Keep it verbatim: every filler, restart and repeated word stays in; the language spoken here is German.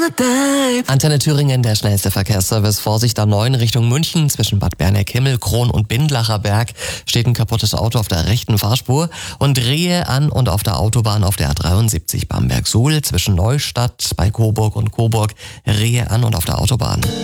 Antenne Thüringen, der schnellste Verkehrsservice. Vorsicht A neun Richtung München. Zwischen Bad Berneck-Himmel, Kron und Bindlacher Berg steht ein kaputtes Auto auf der rechten Fahrspur. Und Rehe an und auf der Autobahn auf der A dreiundsiebzig Bamberg-Suhl. Zwischen Neustadt bei Coburg und Coburg. Rehe an und auf der Autobahn.